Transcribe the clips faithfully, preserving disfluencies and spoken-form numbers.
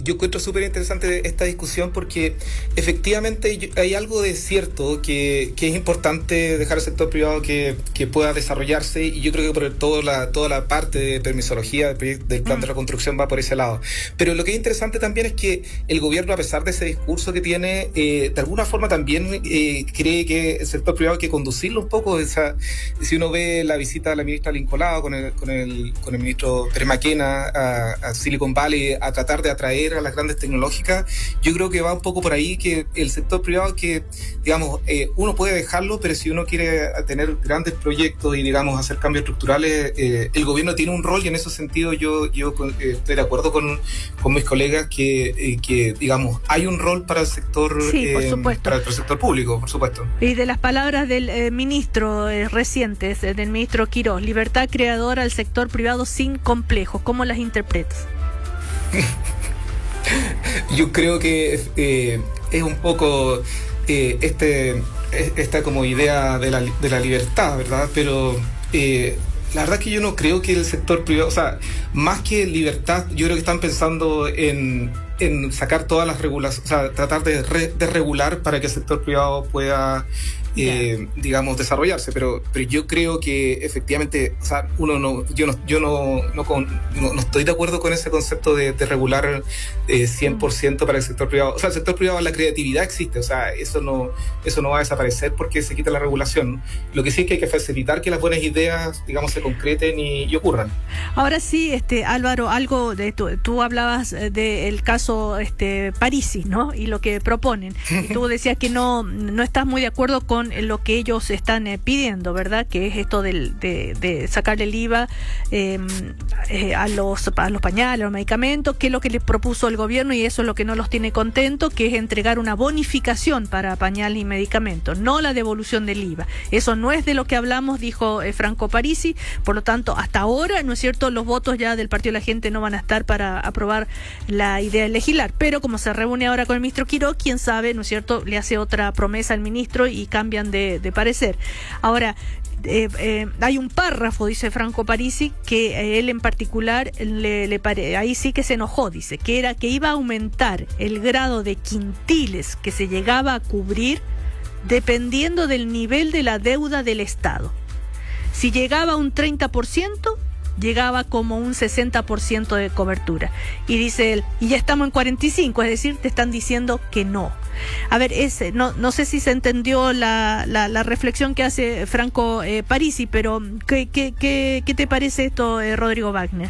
yo encuentro súper interesante esta discusión porque efectivamente hay algo de cierto que, que es importante dejar al sector privado que, que pueda desarrollarse, y yo creo que por toda la, toda la parte de permisología del, proyecto, del plan mm. de reconstrucción va por ese lado. Pero lo que es interesante también es que el gobierno, a pesar de ese discurso que tiene, eh, de alguna forma también eh, cree que el sector privado hay que conducirlo un poco. O sea, si uno ve la visita de la ministra Lincolao con el, con el, con el ministro Pérez Maquena a, a Silicon Valley a tratar de atraer a las grandes tecnológicas, yo creo que va un poco por ahí, que el sector privado que, digamos, eh, uno puede dejarlo, pero si uno quiere tener grandes proyectos y, digamos, hacer cambios estructurales, eh, el gobierno tiene un rol, y en ese sentido yo, yo eh, estoy de acuerdo con, con mis colegas que, eh, que, digamos, hay un rol para el sector, sí, por eh, supuesto. para el sector público, por supuesto. Y de las palabras del eh, ministro eh, recientes, eh, del ministro Quirós, libertad creadora al sector privado sin complejos, ¿cómo las interpretas? Yo creo que eh, es un poco eh, este esta como idea de la, de la libertad, ¿verdad? Pero eh, la verdad es que yo no creo que el sector privado, o sea, más que libertad, yo creo que están pensando en, en sacar todas las regulaciones, o sea, tratar de, re, de regular para que el sector privado pueda Eh, yeah. digamos, desarrollarse, pero pero yo creo que efectivamente, o sea, uno no, yo no, yo no, no, con, no, no estoy de acuerdo con ese concepto de, de regular eh, cien por ciento para el sector privado. O sea, el sector privado, la creatividad existe, o sea, eso no, eso no va a desaparecer porque se quita la regulación. Lo que sí es que hay que facilitar que las buenas ideas, digamos, se concreten y, y ocurran. Ahora sí, este Álvaro, algo de tú, tú hablabas del caso este Parisi, ¿no? Y lo que proponen. Y tú decías que no, no estás muy de acuerdo con lo que ellos están eh, pidiendo, ¿verdad? Que es esto del, de, de sacarle el I V A eh, eh, a los a los pañales, a los medicamentos, que es lo que le propuso el gobierno, y eso es lo que no los tiene contentos, que es entregar una bonificación para pañales y medicamentos, no la devolución del I V A. Eso no es de lo que hablamos, dijo eh, Franco Parisi. Por lo tanto, hasta ahora, ¿no es cierto?, los votos ya del Partido de la Gente no van a estar para aprobar la idea de legislar, pero como se reúne ahora con el ministro Quirós, quién sabe, ¿no es cierto?, le hace otra promesa al ministro y cambia De, de parecer. Ahora, eh, eh, hay un párrafo, dice Franco Parisi, que eh, él en particular le, le pare, ahí sí que se enojó, dice, que era que iba a aumentar el grado de quintiles que se llegaba a cubrir dependiendo del nivel de la deuda del Estado. Si llegaba a un treinta por ciento, llegaba como un sesenta por ciento de cobertura. Y dice él, y ya estamos en cuarenta y cinco, es decir, te están diciendo que no. A ver, ese, no, no sé si se entendió la, la, la reflexión que hace Franco eh, Parisi, pero ¿qué, qué, qué, ¿qué te parece esto, eh, Rodrigo Wagner?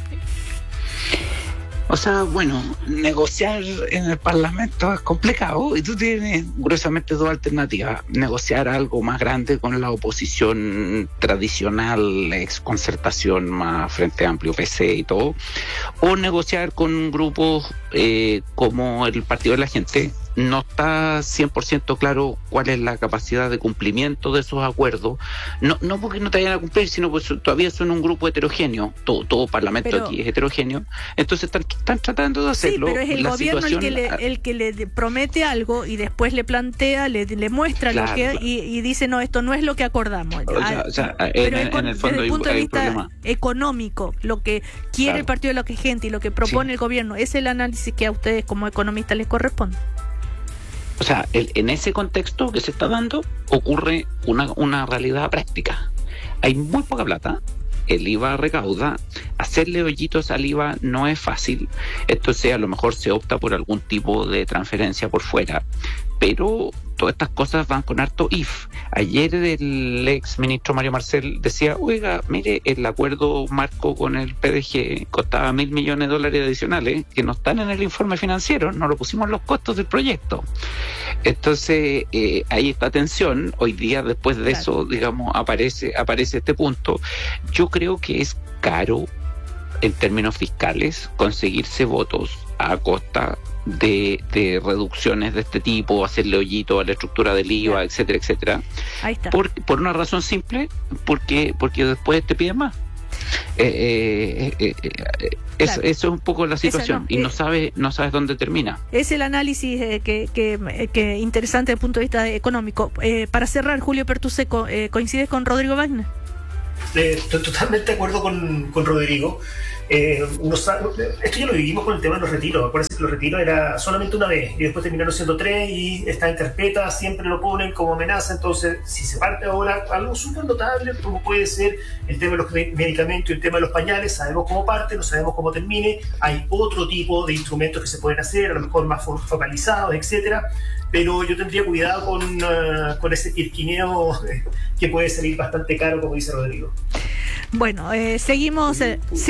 O sea, bueno, negociar en el Parlamento es complicado y tú tienes gruesamente dos alternativas. Negociar algo más grande con la oposición tradicional, ex concertación más Frente Amplio, P C y todo, o negociar con grupos eh, como el Partido de la Gente. No está cien por ciento claro cuál es la capacidad de cumplimiento de esos acuerdos. No no porque no te vayan a cumplir, sino porque todavía son un grupo heterogéneo. Todo, todo parlamento pero, aquí es heterogéneo. Entonces están, están tratando de hacerlo. Sí, pero es el la gobierno situación, el que, le, el que le promete algo y después le plantea, le, le muestra claro, lo que claro. y, y dice, no, esto no es lo que acordamos. O sea, o sea, pero en, en el fondo desde el punto hay, de vista problema. económico, lo que quiere claro. el Partido de la Gente y lo que propone sí. el gobierno, es el análisis que a ustedes como economistas les corresponde. O sea, el, en ese contexto que se está dando ocurre una, una realidad práctica. Hay muy poca plata, el I V A recauda, hacerle hoyitos al I V A no es fácil, entonces a lo mejor se opta por algún tipo de transferencia por fuera, pero todas estas cosas van con harto if. Ayer el ex ministro Mario Marcel decía, oiga, mire, el acuerdo marco con el P D G costaba mil millones de dólares adicionales que no están en el informe financiero, no lo pusimos en los costos del proyecto. Entonces eh, hay esta tensión. Hoy día, después de claro. eso, digamos, aparece aparece este punto. Yo creo que es caro en términos fiscales conseguirse votos a costa de, de reducciones de este tipo, hacerle hoyito a la estructura del I V A, claro. etcétera, etcétera. Ahí está. Por, por una razón simple, porque porque después te piden más. Eh, eh, eh, eh, eso, claro. eso es un poco la situación. No, y no eh, sabes no sabes dónde termina. Es el análisis eh, que, que, que interesante desde el punto de vista económico. Eh, para cerrar, Julio Pertuseco, eh, ¿coincides con Rodrigo Wagner? Eh, estoy totalmente de acuerdo con, con Rodrigo. Eh, nos, esto ya lo vivimos con el tema de los retiros. Acuérdense que los retiros era solamente una vez y después terminaron siendo tres y está en carpeta, siempre lo ponen como amenaza. Entonces, si se parte ahora algo súper notable, como puede ser el tema de los medicamentos y el tema de los pañales, sabemos cómo parte, no sabemos cómo termine. Hay otro tipo de instrumentos que se pueden hacer, a lo mejor más focalizados, etcétera. Pero yo tendría cuidado con, uh, con ese pirquineo que puede salir bastante caro, como dice Rodrigo. Bueno, eh, seguimos. Eh,